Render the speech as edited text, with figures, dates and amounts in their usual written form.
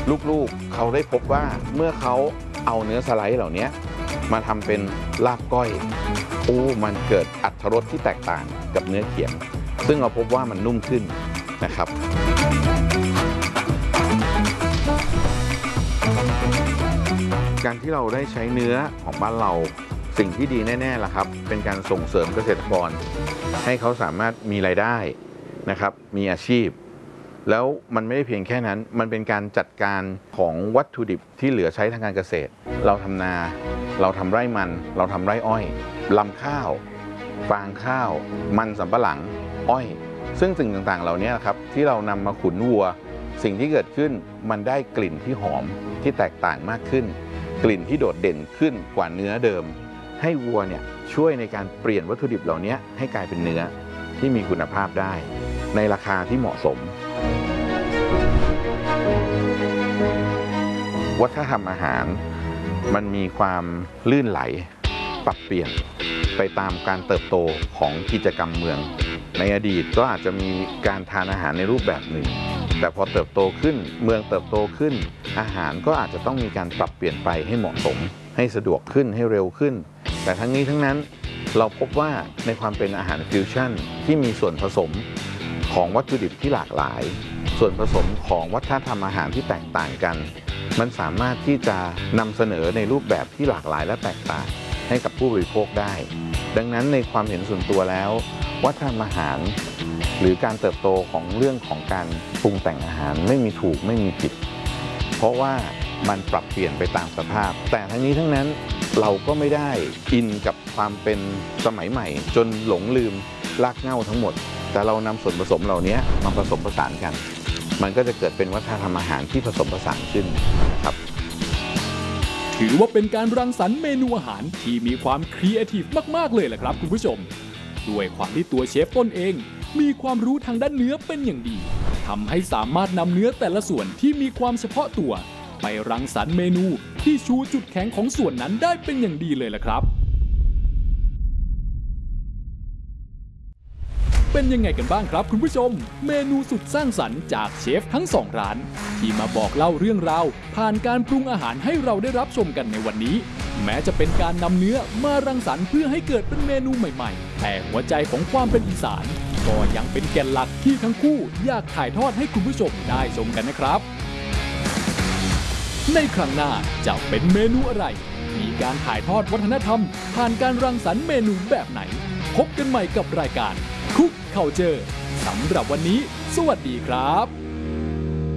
ลูกๆเขาได้พบว่าเมื่อเขาเอาเนื้อสไลด์เหล่านี้มาทำเป็นลาบก้อยมันเกิดอรรถรสที่แตกต่างกับเนื้อเขียงซึ่งเราพบว่ามันนุ่มขึ้นนะครับการที่เราได้ใช้เนื้อของบ้านเราสิ่งที่ดีแน่ๆล่ะครับเป็นการส่งเสริมเกษตรกรให้เขาสามารถมีรายได้นะครับมีอาชีพแล้วมันไม่ได้เพียงแค่นั้นมันเป็นการจัดการของวัตถุดิบที่เหลือใช้ทางการเกษตรเราทำนาเราทำไร่มันเราทำไร่อ้อยลำข้าวฟางข้าวมันสำปะหลังอ้อยซึ่งสิ่งต่างๆเหล่านี้ครับที่เรานำมาขุนวัวสิ่งที่เกิดขึ้นมันได้กลิ่นที่หอมที่แตกต่างมากขึ้นกลิ่นที่โดดเด่นขึ้นกว่าเนื้อเดิมให้วัวเนี่ยช่วยในการเปลี่ยนวัตถุดิบเหล่านี้ให้กลายเป็นเนื้อที่มีคุณภาพได้ในราคาที่เหมาะสมวัฒนธรรมอาหารมันมีความลื่นไหลปรับเปลี่ยนไปตามการเติบโตของกิจกรรมเมืองในอดีตก็อาจจะมีการทานอาหารในรูปแบบหนึ่งแต่พอเติบโตขึ้นเมืองเติบโตขึ้นอาหารก็อาจจะต้องมีการปรับเปลี่ยนไปให้เหมาะสมให้สะดวกขึ้นให้เร็วขึ้นแต่ทั้งนี้ทั้งนั้นเราพบว่าในความเป็นอาหารฟิวชั่นที่มีส่วนผสมของวัตถุดิบที่หลากหลายส่วนผสมของวัฒนธรรมอาหารที่แตกต่างกันมันสามารถที่จะนำเสนอในรูปแบบที่หลากหลายและแตกต่างให้กับผู้บริโภคได้ดังนั้นในความเห็นส่วนตัวแล้ววัฒนธรรมอาหารหรือการเติบโตของเรื่องของการปรุงแต่งอาหารไม่มีถูกไม่มีผิดเพราะว่ามันปรับเปลี่ยนไปตามสภาพแต่ทั้งนี้ทั้งนั้นเราก็ไม่ได้อินกับความเป็นสมัยใหม่จนหลงลืมรากเหง้าทั้งหมดแต่เรานำส่วนผสมเหล่านี้มาผสมผสานกันมันก็จะเกิดเป็นวัฒนธรรมอาหารที่ผสมผสานขึ้นนะครับถือว่าเป็นการรังสรรค์เมนูอาหารที่มีความครีเอทีฟมากๆเลยแหละครับคุณผู้ชมด้วยความที่ตัวเชฟต้นเองมีความรู้ทางด้านเนื้อเป็นอย่างดีทำให้สามารถนำเนื้อแต่ละส่วนที่มีความเฉพาะตัวไปรังสรรค์เมนูที่ชูจุดแข็งของส่วนนั้นได้เป็นอย่างดีเลยล่ะครับเป็นยังไงกันบ้างครับคุณผู้ชมเมนูสุดสร้างสรรค์จากเชฟทั้งสองร้านที่มาบอกเล่าเรื่องราวผ่านการปรุงอาหารให้เราได้รับชมกันในวันนี้แม้จะเป็นการนำเนื้อมารังสรรค์เพื่อให้เกิดเป็นเมนูใหม่ๆแต่หัวใจของความเป็นอีสานก็ยังเป็นแก่นหลักที่ทั้งคู่อยากถ่ายทอดให้คุณผู้ชมได้ชมกันนะครับในครั้งหน้าจะเป็นเมนูอะไรมีการถ่ายทอดวัฒนธรรมผ่านการรังสรรค์เมนูแบบไหนพบกันใหม่กับรายการคุกCulture สำหรับวันนี้สวัสดีครับ